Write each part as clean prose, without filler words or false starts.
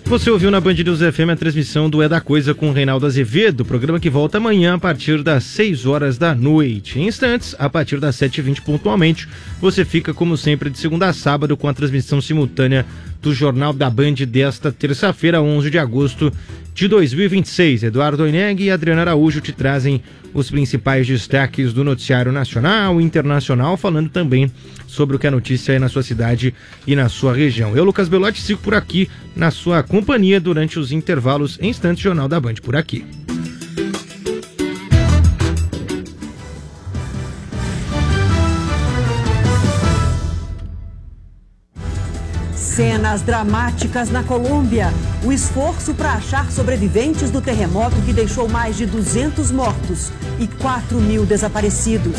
Você ouviu na Band News FM a transmissão do É da Coisa com o Reinaldo Azevedo, programa que volta amanhã a partir das 6 horas da noite. Em instantes, a partir das 7h20 pontualmente, você fica, como sempre, de segunda a sábado com a transmissão simultânea do Jornal da Band desta terça-feira, 11 de agosto de 2026. Eduardo Oineg e Adriana Araújo te trazem os principais destaques do noticiário nacional e internacional, falando também sobre o que é notícia aí na sua cidade e na sua região. Eu, Lucas Belotti, sigo por aqui na sua companhia durante os intervalos. Em instantes, Jornal da Band por aqui. Cenas dramáticas na Colômbia. O esforço para achar sobreviventes do terremoto que deixou mais de 200 mortos e 4.000 desaparecidos.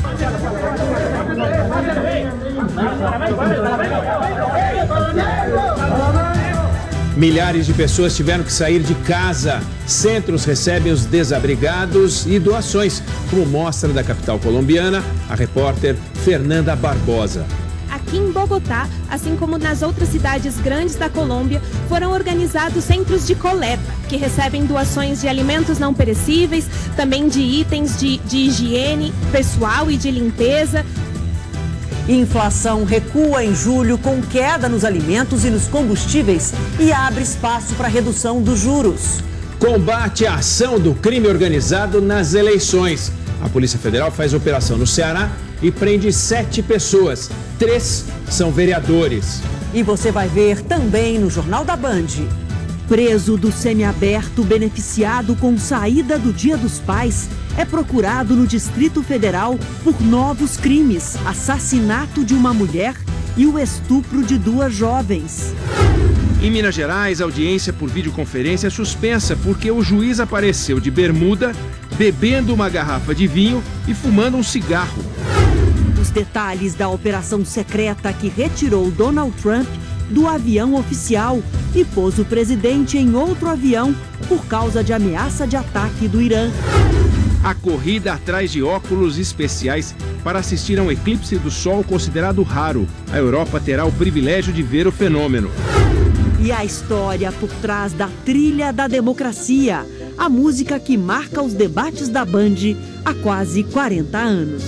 Milhares de pessoas tiveram que sair de casa. Centros recebem os desabrigados e doações, como mostra da capital colombiana a repórter Fernanda Barbosa. Aqui em Bogotá, assim como nas outras cidades grandes da Colômbia, foram organizados centros de coleta, que recebem doações de alimentos não perecíveis, também de itens de higiene pessoal e de limpeza. Inflação recua em julho com queda nos alimentos e nos combustíveis e abre espaço para redução dos juros. Combate à ação do crime organizado nas eleições. A Polícia Federal faz operação no Ceará e prende 7 pessoas. 3 são vereadores. E você vai ver também no Jornal da Band. Preso do semiaberto beneficiado com saída do Dia dos Pais é procurado no Distrito Federal por novos crimes: assassinato de uma mulher e o estupro de 2 jovens. Em Minas Gerais, a audiência por videoconferência é suspensa porque o juiz apareceu de bermuda, bebendo uma garrafa de vinho e fumando um cigarro. Os detalhes da operação secreta que retirou Donald Trump do avião oficial e pôs o presidente em outro avião por causa de ameaça de ataque do Irã. A corrida atrás de óculos especiais para assistir a um eclipse do Sol considerado raro. A Europa terá o privilégio de ver o fenômeno. E a história por trás da Trilha da Democracia, a música que marca os debates da Band há quase 40 anos.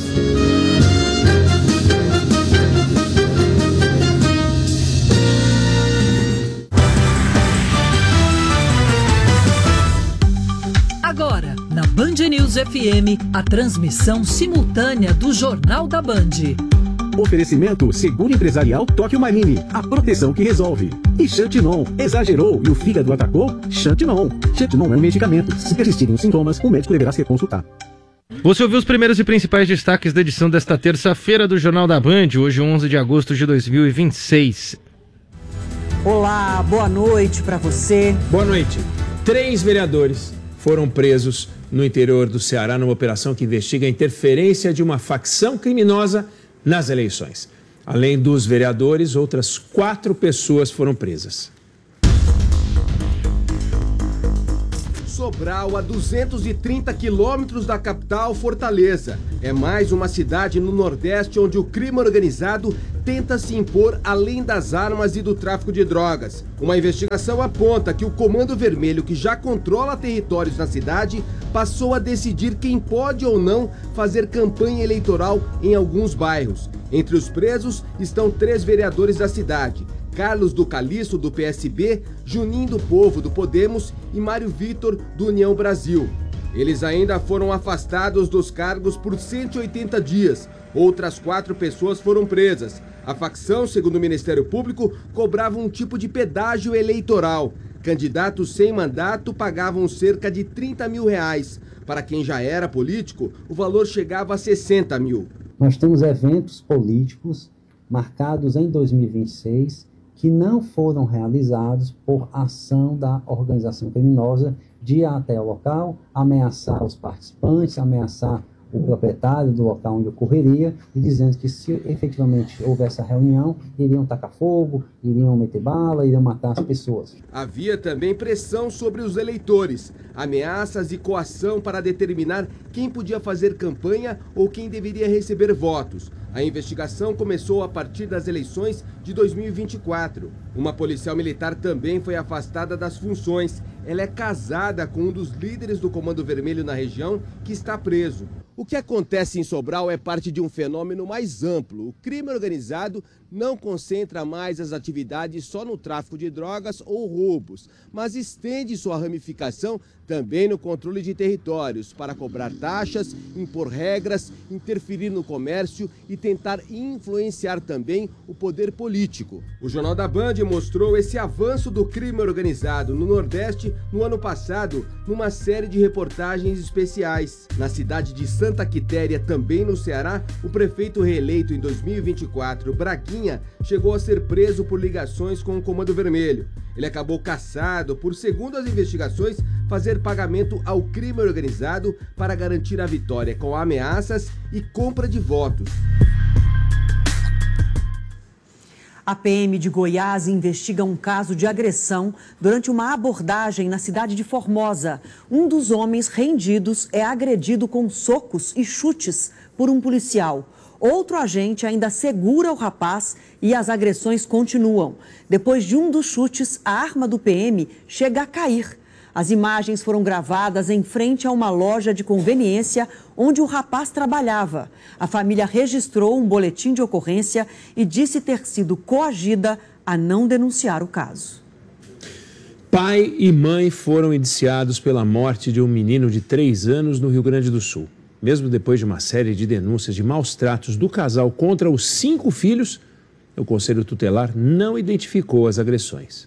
Agora, na Band News FM, a transmissão simultânea do Jornal da Band. Oferecimento Seguro Empresarial Tóquio Marine, a proteção que resolve. E Xantinon, exagerou e o fígado atacou? Xantinon. Xantinon é um medicamento. Se persistirem os sintomas, o médico deverá ser consultado. Você ouviu os primeiros e principais destaques da edição desta terça-feira do Jornal da Band, hoje 11 de agosto de 2026. Olá, boa noite para você. Boa noite. 3 vereadores foram presos no interior do Ceará numa operação que investiga a interferência de uma facção criminosa nas eleições. Além dos vereadores, outras 4 pessoas foram presas. Sobral, a 230 quilômetros da capital, Fortaleza. É mais uma cidade no Nordeste onde o crime organizado tenta se impor além das armas e do tráfico de drogas. Uma investigação aponta que o Comando Vermelho, que já controla territórios na cidade, passou a decidir quem pode ou não fazer campanha eleitoral em alguns bairros. Entre os presos estão 3 vereadores da cidade: Carlos do Calixto, do PSB, Juninho do Povo, do Podemos e Mário Vitor, do União Brasil. Eles ainda foram afastados dos cargos por 180 dias. Outras 4 pessoas foram presas. A facção, segundo o Ministério Público, cobrava um tipo de pedágio eleitoral. Candidatos sem mandato pagavam cerca de R$30 mil. Para quem já era político, o valor chegava a R$60 mil. Nós temos eventos políticos marcados em 2026 que não foram realizados por ação da organização criminosa de ir até o local, ameaçar os participantes, ameaçar o proprietário do local onde ocorreria e dizendo que se efetivamente houvesse a reunião, iriam tacar fogo, iriam meter bala, iriam matar as pessoas. Havia também pressão sobre os eleitores, ameaças e coação para determinar quem podia fazer campanha ou quem deveria receber votos. A investigação começou a partir das eleições de 2024. Uma policial militar também foi afastada das funções. Ela é casada com um dos líderes do Comando Vermelho na região, que está preso. O que acontece em Sobral é parte de um fenômeno mais amplo. O crime organizado não concentra mais as atividades só no tráfico de drogas ou roubos, mas estende sua ramificação também no controle de territórios, para cobrar taxas, impor regras, interferir no comércio e tentar influenciar também o poder político. O Jornal da Band mostrou esse avanço do crime organizado no Nordeste no ano passado, numa série de reportagens especiais. Na cidade de Santa Quitéria, também no Ceará, o prefeito reeleito em 2024, Braguinha, chegou a ser preso por ligações com o Comando Vermelho. Ele acabou cassado por, segundo as investigações, fazer pagamento ao crime organizado para garantir a vitória com ameaças e compra de votos. A PM de Goiás investiga um caso de agressão durante uma abordagem na cidade de Formosa. Um dos homens rendidos é agredido com socos e chutes por um policial. Outro agente ainda segura o rapaz e as agressões continuam. Depois de um dos chutes, a arma do PM chega a cair. As imagens foram gravadas em frente a uma loja de conveniência onde o rapaz trabalhava. A família registrou um boletim de ocorrência e disse ter sido coagida a não denunciar o caso. Pai e mãe foram indiciados pela morte de um menino de 3 anos no Rio Grande do Sul. Mesmo depois de uma série de denúncias de maus tratos do casal contra os 5 filhos, o Conselho Tutelar não identificou as agressões.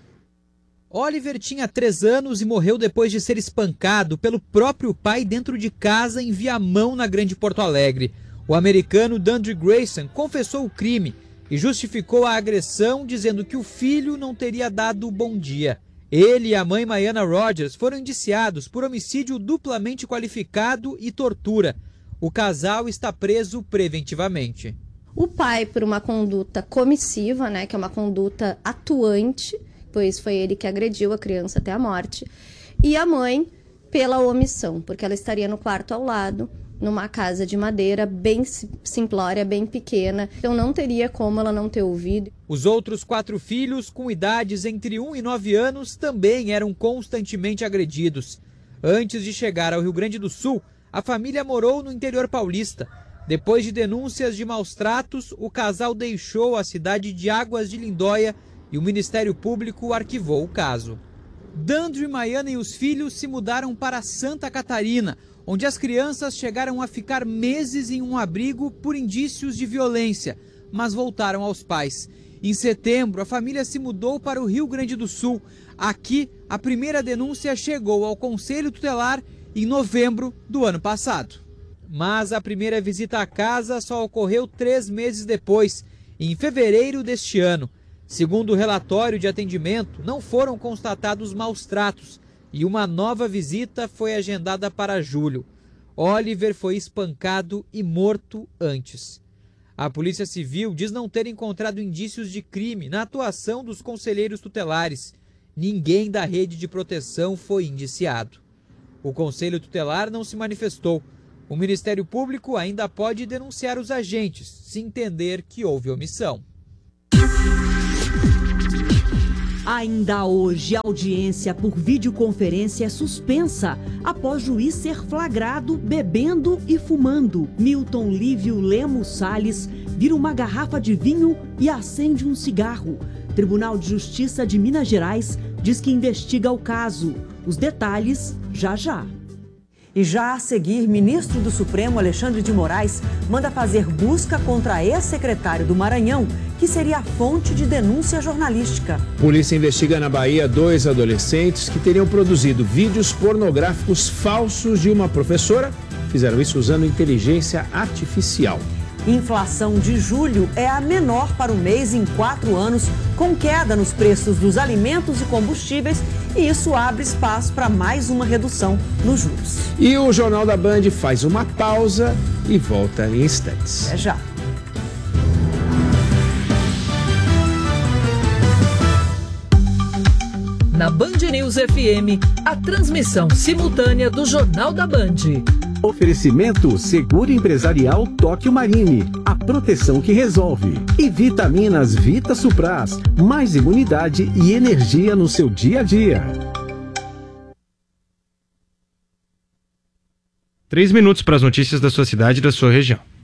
Oliver tinha 3 anos e morreu depois de ser espancado pelo próprio pai dentro de casa em Viamão, na Grande Porto Alegre. O americano Dandre Grayson confessou o crime e justificou a agressão, dizendo que o filho não teria dado o bom dia. Ele e a mãe Maiana Rogers foram indiciados por homicídio duplamente qualificado e tortura. O casal está preso preventivamente. O pai por uma conduta comissiva, que é uma conduta atuante, pois foi ele que agrediu a criança até a morte, e a mãe pela omissão, porque ela estaria no quarto ao lado, numa casa de madeira bem simplória, bem pequena, então não teria como ela não ter ouvido. Os outros 4 filhos, com idades entre 1 e 9 anos, também eram constantemente agredidos. Antes de chegar ao Rio Grande do Sul, a família morou no interior paulista. Depois de denúncias de maus tratos, o casal deixou a cidade de Águas de Lindóia e o Ministério Público arquivou o caso. Dandre, Maiana e os filhos se mudaram para Santa Catarina, onde as crianças chegaram a ficar meses em um abrigo por indícios de violência, mas voltaram aos pais. Em setembro, a família se mudou para o Rio Grande do Sul. Aqui, a primeira denúncia chegou ao Conselho Tutelar em novembro do ano passado. Mas a primeira visita à casa só ocorreu 3 meses depois, em fevereiro deste ano. Segundo o relatório de atendimento, não foram constatados maus tratos e uma nova visita foi agendada para julho. Oliver foi espancado e morto antes. A Polícia Civil diz não ter encontrado indícios de crime na atuação dos conselheiros tutelares. Ninguém da rede de proteção foi indiciado. O Conselho Tutelar não se manifestou. O Ministério Público ainda pode denunciar os agentes, se entender que houve omissão. Ainda hoje, a audiência por videoconferência é suspensa após juiz ser flagrado bebendo e fumando. Milton Lívio Lemos Salles vira uma garrafa de vinho e acende um cigarro. Tribunal de Justiça de Minas Gerais diz que investiga o caso. Os detalhes já já. E já a seguir, ministro do Supremo, Alexandre de Moraes, manda fazer busca contra ex-secretário do Maranhão, que seria a fonte de denúncia jornalística. Polícia investiga na Bahia 2 adolescentes que teriam produzido vídeos pornográficos falsos de uma professora. Fizeram isso usando inteligência artificial. Inflação de julho é a menor para o mês em 4 anos, com queda nos preços dos alimentos e combustíveis, e isso abre espaço para mais uma redução nos juros. E o Jornal da Band faz uma pausa e volta em instantes. É já. Na Band News FM, a transmissão simultânea do Jornal da Band. Oferecimento Seguro Empresarial Tóquio Marine, a proteção que resolve. E Vitaminas Vita Supraz, mais imunidade e energia no seu dia a dia. 3 minutos para as notícias da sua cidade e da sua região.